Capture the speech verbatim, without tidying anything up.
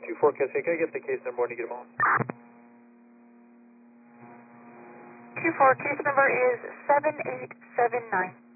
two four Cascade, can I get the case number when you get them all? two four, case number is seven eight seven nine.